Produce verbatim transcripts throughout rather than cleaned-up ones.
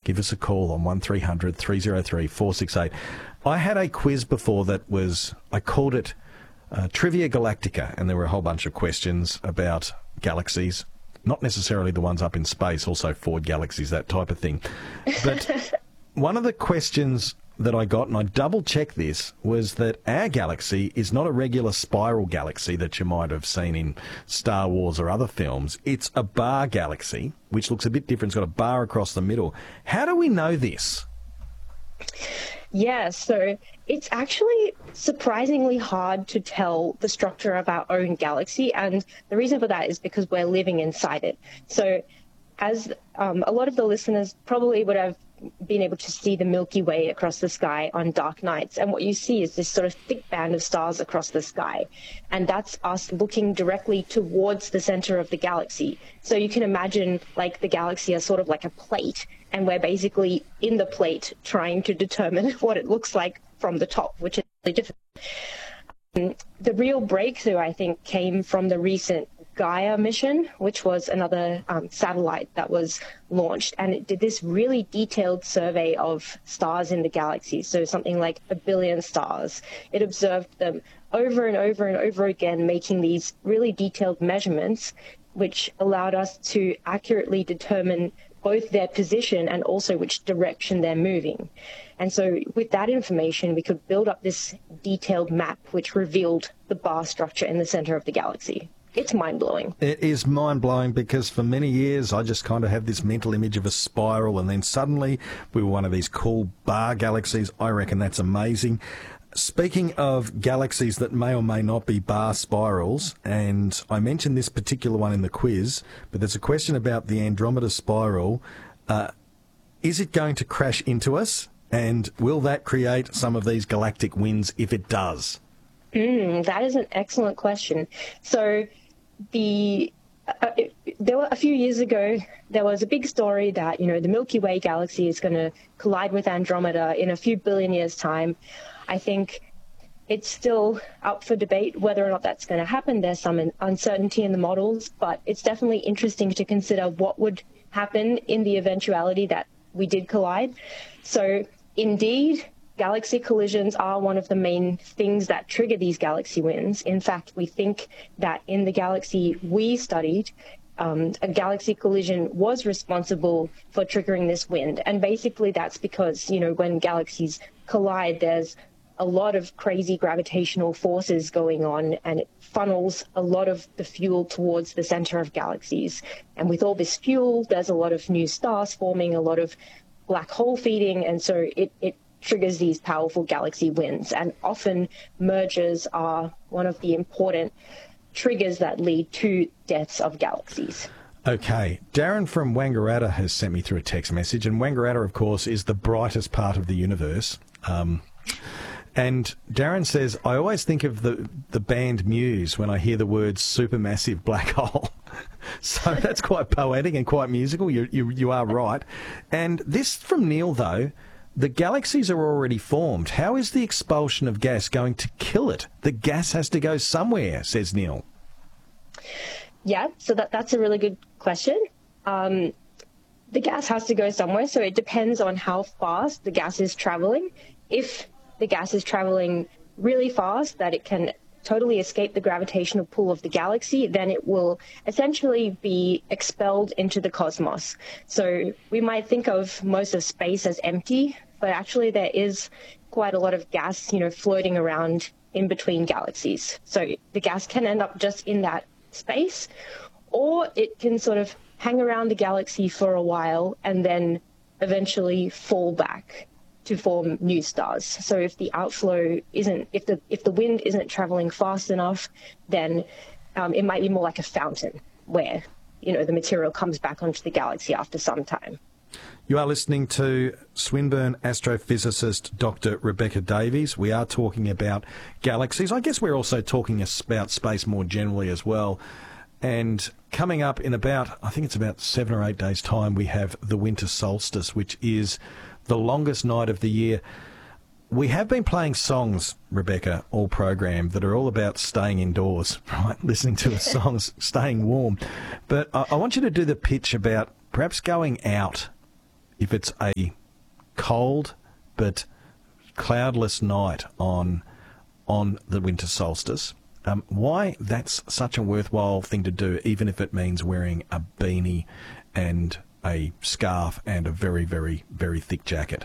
give us a call on one three hundred three oh three four six eight. I had a quiz before that was, I called it uh, Trivia Galactica, and there were a whole bunch of questions about galaxies, not necessarily the ones up in space, also Ford galaxies, that type of thing. But one of the questions that I got, and I double-checked this, was that our galaxy is not a regular spiral galaxy that you might have seen in Star Wars or other films. It's a bar galaxy, which looks a bit different. It's got a bar across the middle. How do we know this? Yeah, so it's actually surprisingly hard to tell the structure of our own galaxy, and the reason for that is because we're living inside it. So as um, a lot of the listeners probably would have been able to see the Milky Way across the sky on dark nights. And what you see is this sort of thick band of stars across the sky. And that's us looking directly towards the center of the galaxy. So you can imagine like the galaxy as sort of like a plate, and we're basically in the plate trying to determine what it looks like from the top, which is really difficult. Um, the real breakthrough, I think, came from the recent Gaia mission, which was another um, satellite that was launched, and it did this really detailed survey of stars in the galaxy, so something like a billion stars. It observed them over and over and over again, making these really detailed measurements, which allowed us to accurately determine both their position and also which direction they're moving. And so with that information, we could build up this detailed map which revealed the bar structure in the center of the galaxy. It's mind-blowing. It is mind-blowing because for many years I just kind of have this mental image of a spiral, and then suddenly we were one of these cool bar galaxies. I reckon that's amazing. Speaking of galaxies that may or may not be bar spirals, and I mentioned this particular one in the quiz, but there's a question about the Andromeda spiral. Uh, is it going to crash into us, and will that create some of these galactic winds if it does? Mm, that is an excellent question. So the uh, it, there were a few years ago, there was a big story that, you know, the Milky Way galaxy is going to collide with Andromeda in a few billion years' time. I think it's still up for debate whether or not that's going to happen. There's some uncertainty in the models, but it's definitely interesting to consider what would happen in the eventuality that we did collide. So indeed, galaxy collisions are one of the main things that trigger these galaxy winds. In fact, we think that in the galaxy we studied, um, a galaxy collision was responsible for triggering this wind. And basically that's because, you know, when galaxies collide, there's a lot of crazy gravitational forces going on, and it funnels a lot of the fuel towards the center of galaxies. And with all this fuel, there's a lot of new stars forming, a lot of black hole feeding, and so it, it triggers these powerful galaxy winds. And often mergers are one of the important triggers that lead to deaths of galaxies. Okay, Darren from Wangaratta has sent me through a text message, and Wangaratta, of course, is the brightest part of the universe. Um, and Darren says, I always think of the, the band Muse when I hear the words supermassive black hole. So that's quite poetic and quite musical. You, you, you are right. And this from Neil, though, the galaxies are already formed. How is the expulsion of gas going to kill it? The gas has to go somewhere, says Neil. Yeah, so that, that's a really good question. Um, the gas has to go somewhere, so it depends on how fast the gas is traveling. If the gas is traveling really fast, that it can totally escape the gravitational pull of the galaxy, then it will essentially be expelled into the cosmos. So we might think of most of space as empty, but actually there is quite a lot of gas, you know, floating around in between galaxies. So the gas can end up just in that space, or it can sort of hang around the galaxy for a while and then eventually fall back to form new stars. So if the outflow isn't, if the if the wind isn't traveling fast enough, then um, it might be more like a fountain where, you know, the material comes back onto the galaxy after some time. You are listening to Swinburne astrophysicist Doctor Rebecca Davies. We are talking about galaxies. I guess we're also talking about space more generally as well. And coming up in about, I think it's about seven or eight days' time, we have the winter solstice, which is the longest night of the year. We have been playing songs, Rebecca, all program, that are all about staying indoors, right? Listening to the songs, staying warm. But I, I want you to do the pitch about perhaps going out if it's a cold but cloudless night on on the winter solstice, um, why that's such a worthwhile thing to do, even if it means wearing a beanie and a scarf and a very, very, very thick jacket.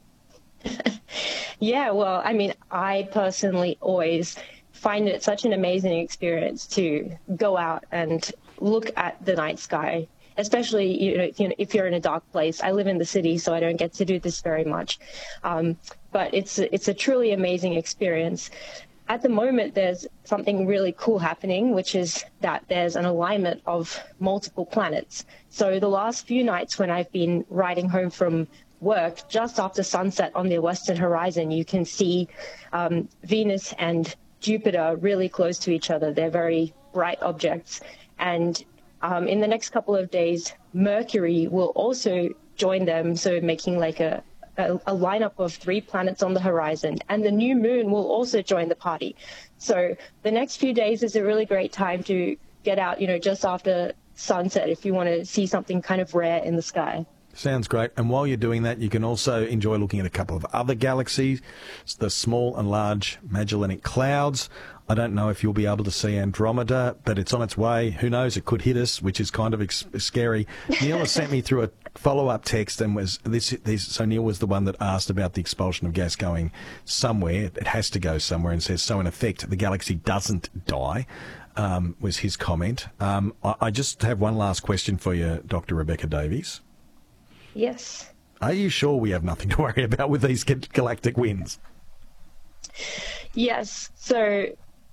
Yeah, well, I mean, I personally always find it such an amazing experience to go out and look at the night sky, especially you know, you know, if you're in a dark place. I live in the city, so I don't get to do this very much. Um, but it's, it's a truly amazing experience. At the moment, there's something really cool happening, which is that there's an alignment of multiple planets. So the last few nights when I've been riding home from work, just after sunset on the western horizon, you can see um, Venus and Jupiter really close to each other. They're very bright objects. And um, in the next couple of days, Mercury will also join them, so making like a A, a lineup of three planets on the horizon, and the new moon will also join the party. So the next few days is a really great time to get out, you know, just after sunset if you want to see something kind of rare in the sky. Sounds great. And while you're doing that, you can also enjoy looking at a couple of other galaxies, the small and large Magellanic Clouds. I don't know if you'll be able to see Andromeda, but it's on its way. Who knows? It could hit us, which is kind of ex- scary. Neil has sent me through a follow-up text, and was this, this. So Neil was the one that asked about the expulsion of gas going somewhere. It has to go somewhere, and says so. In effect, the galaxy doesn't die. Um, was his comment. Um, I, I just have one last question for you, Doctor Rebecca Davies. Yes. Are you sure we have nothing to worry about with these galactic winds? Yes. So,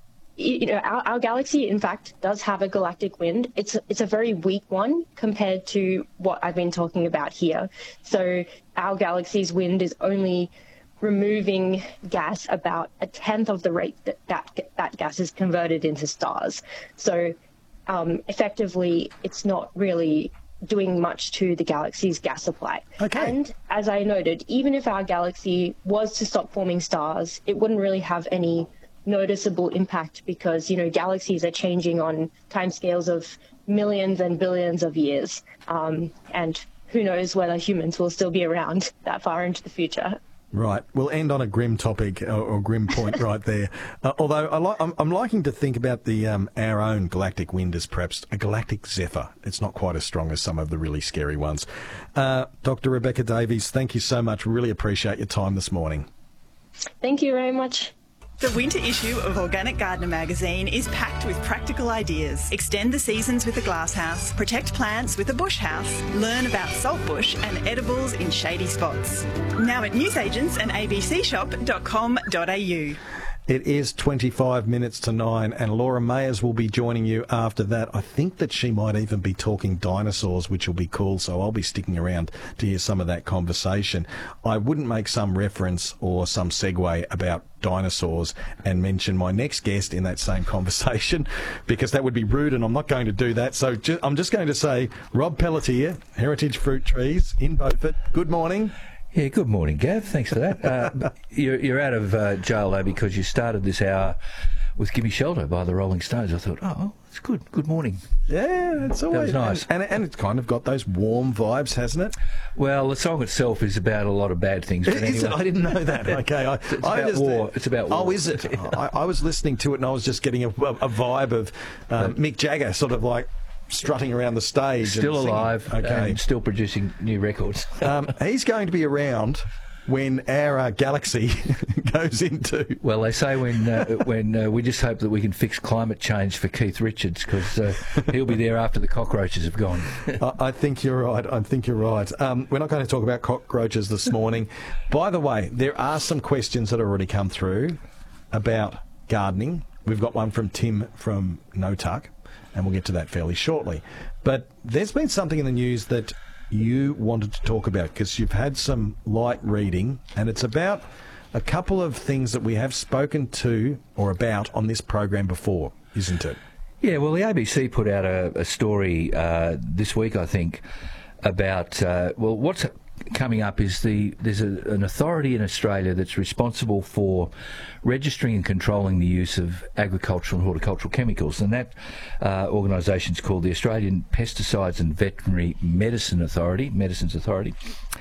you know, our, our galaxy, in fact, does have a galactic wind. It's it's a very weak one compared to what I've been talking about here. So our galaxy's wind is only removing gas about a tenth of the rate that that, that gas is converted into stars. So um, effectively, it's not really doing much to the galaxy's gas supply. Okay. And as I noted, even if our galaxy was to stop forming stars, it wouldn't really have any noticeable impact because, you know, galaxies are changing on timescales of millions and billions of years. Um, and who knows whether humans will still be around that far into the future. Right. We'll end on a grim topic or, or grim point right there. Uh, although I li- I'm, I'm liking to think about the um, our own galactic wind as perhaps a galactic zephyr. It's not quite as strong as some of the really scary ones. Uh, Doctor Rebecca Davies, thank you so much. Really appreciate your time this morning. Thank you very much. The winter issue of Organic Gardener magazine is packed with practical ideas. Extend the seasons with a glasshouse, protect plants with a bush house, learn about saltbush and edibles in shady spots. Now at newsagents and a b c shop dot com dot a u. It is twenty-five minutes to nine, and Laura Mayers will be joining you after that. I think that she might even be talking dinosaurs, which will be cool, so I'll be sticking around to hear some of that conversation. I wouldn't make some reference or some segue about dinosaurs and mention my next guest in that same conversation, because that would be rude, and I'm not going to do that. So ju- I'm just going to say, Rob Pelletier, Heritage Fruit Trees in Beaufort, good morning. Yeah, good morning, Gav. Thanks for that. Uh, you're, you're out of uh, jail, though, because you started this hour with Gimme Shelter by the Rolling Stones. I thought, oh, it's good. Good morning. Yeah, it's always that was nice. And, and it's kind of got those warm vibes, hasn't it? Well, the song itself is about a lot of bad things. But Is anyway. it? I didn't know that. Okay. I, It's I about just, war. It's about war. Oh, is it? I, I was listening to it and I was just getting a, a vibe of um, Mick Jagger sort of like strutting around the stage. Still and singing. alive. Okay. And still producing new records. um, he's going to be around when our uh, galaxy goes into... Well, they say when uh, when uh, we just hope that we can fix climate change for Keith Richards, because uh, he'll be there after the cockroaches have gone. I, I think you're right. I think you're right. Um, we're not going to talk about cockroaches this morning. By the way, there are some questions that have already come through about gardening. We've got one from Tim from Notuck, and we'll get to that fairly shortly. But there's been something in the news that you wanted to talk about, because you've had some light reading, and it's about a couple of things that we have spoken to or about on this program before, isn't it? Yeah, well, the A B C put out a, a story uh, this week, I think, about, uh, well, what's coming up is the there's a, an authority in Australia that's responsible for registering and controlling the use of agricultural and horticultural chemicals, and that uh, organisation is called the Australian Pesticides and Veterinary Medicine Authority, Medicines Authority.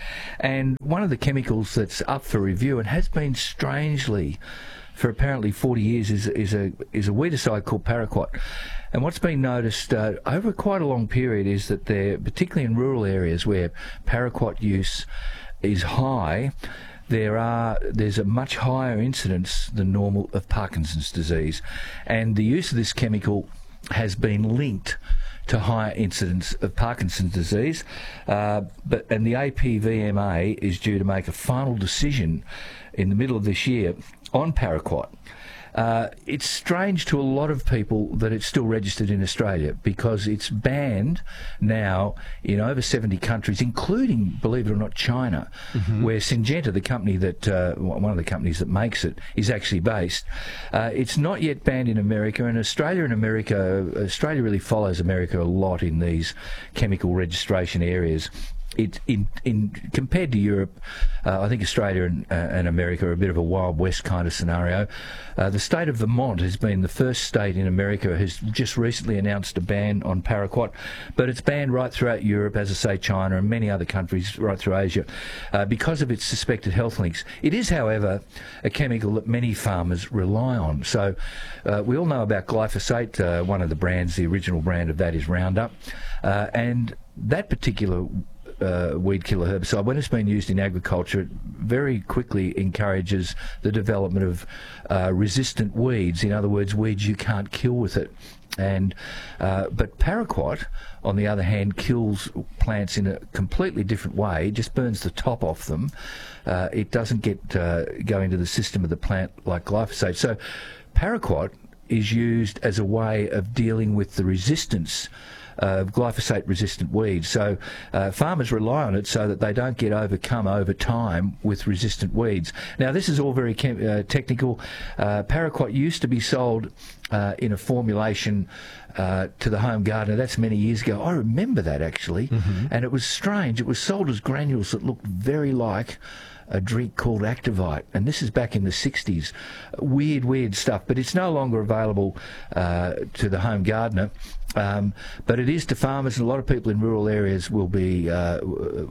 And one of the chemicals that's up for review and has been strangely for apparently forty years is is a is a weedicide called paraquat. And what's been noticed uh, over quite a long period is that there, particularly in rural areas where paraquat use is high, there are there's a much higher incidence than normal of Parkinson's disease, and the use of this chemical has been linked to higher incidence of Parkinson's disease. Uh, but and the A P V M A is due to make a final decision in the middle of this year on paraquat. Uh, it's strange to a lot of people that it's still registered in Australia because it's banned now in over seventy countries, including, believe it or not, China, mm-hmm. where Syngenta, the company that uh, one of the companies that makes it, is actually based. Uh, it's not yet banned in America, and Australia and America, Australia really follows America a lot in these chemical registration areas. It, in, in compared to Europe, uh, I think Australia and, uh, and America are a bit of a Wild West kind of scenario. Uh, the state of Vermont has been the first state in America has just recently announced a ban on paraquat, but it's banned right throughout Europe, as I say, China and many other countries right through Asia, uh, because of its suspected health links. It is, however, a chemical that many farmers rely on. So uh, we all know about glyphosate. Uh, one of the brands, the original brand of that is Roundup, uh, and that particular Uh, weed killer herbicide, when it's been used in agriculture, it very quickly encourages the development of uh, resistant weeds. In other words, weeds you can't kill with it. And uh, but paraquat, on the other hand, kills plants in a completely different way. It just burns the top off them. Uh, it doesn't get uh, go into the system of the plant like glyphosate. So paraquat is used as a way of dealing with the resistance of glyphosate-resistant weeds. So uh, farmers rely on it so that they don't get overcome over time with resistant weeds. Now, this is all very chem- uh, technical. Uh, paraquat used to be sold uh, in a formulation uh, to the home gardener. That's many years ago. I remember that, actually. Mm-hmm. And it was strange. It was sold as granules that looked very like a drink called Activite, and this is back in the sixties. Weird, weird stuff, but it's no longer available uh, to the home gardener, um, but it is to farmers, and a lot of people in rural areas will be, uh,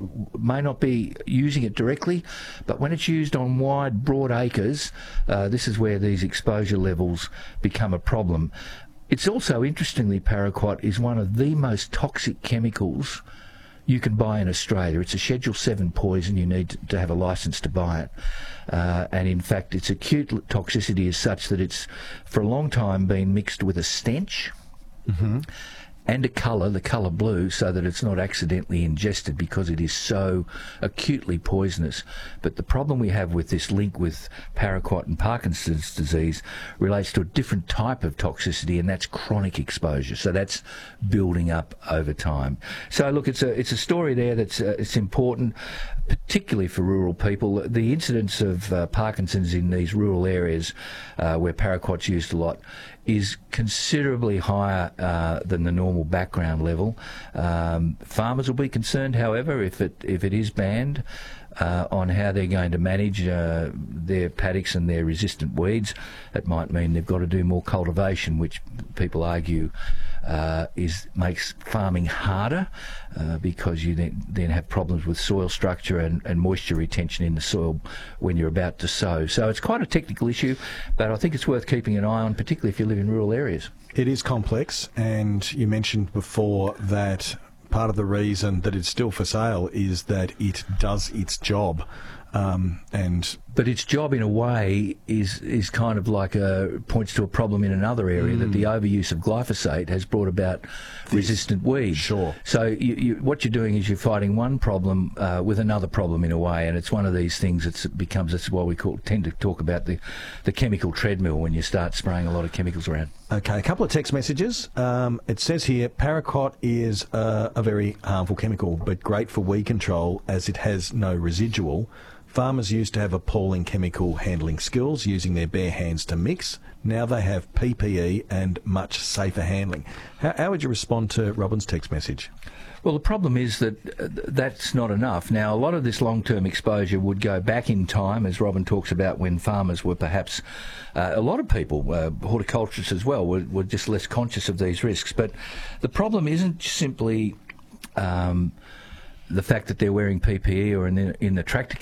may not be using it directly, but when it's used on wide, broad acres, uh, this is where these exposure levels become a problem. It's also, interestingly, paraquat is one of the most toxic chemicals you can buy in Australia. It's a Schedule seven poison. You need to, to have a licence to buy it. Uh, and in fact, its acute toxicity is such that it's for a long time been mixed with a stench mm-hmm. and a colour, the colour blue, so that it's not accidentally ingested because it is so acutely poisonous. But the problem we have with this link with paraquat and Parkinson's disease relates to a different type of toxicity, and that's chronic exposure. So that's building up over time. So look, it's a it's a story there that's uh, it's important, particularly for rural people. The incidence of uh, Parkinson's in these rural areas uh, where paraquat's used a lot is considerably higher uh, than the normal background level. Um, farmers will be concerned, however, if it if it is banned, uh, on how they're going to manage uh, their paddocks and their resistant weeds. It might mean they've got to do more cultivation, which people argue uh, is makes farming harder uh, because you then, then have problems with soil structure and, and moisture retention in the soil when you're about to sow. So it's quite a technical issue, but I think it's worth keeping an eye on, particularly if you live in rural areas. It is complex, and you mentioned before that part of the reason that it's still for sale is that it does its job. Um, and but its job, in a way, is is kind of like a points to a problem in another area mm. that the overuse of glyphosate has brought about this, resistant weeds. Sure. So you, you, what you're doing is you're fighting one problem uh, with another problem in a way, and it's one of these things that becomes. That's why we call, tend to talk about the the chemical treadmill when you start spraying a lot of chemicals around. Okay, a couple of text messages. Um, it says here, paraquat is uh, a very harmful chemical, but great for weed control as it has no residual. Farmers used to have appalling chemical handling skills, using their bare hands to mix. Now they have P P E and much safer handling. How, how would you respond to Robin's text message? Well, the problem is that uh, that's not enough. Now, a lot of this long-term exposure would go back in time, as Robin talks about, when farmers were perhaps, uh, a lot of people, uh, horticulturists as well, were, were just less conscious of these risks. But the problem isn't simply um, the fact that they're wearing P P E or in the, in the tractor